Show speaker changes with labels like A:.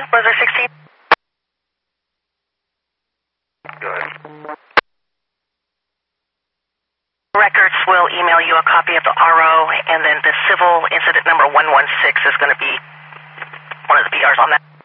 A: Was there 16?
B: Go ahead.
A: Records will email you a copy of the RO, and then the civil incident number 116 is going to be one of the PRs on that.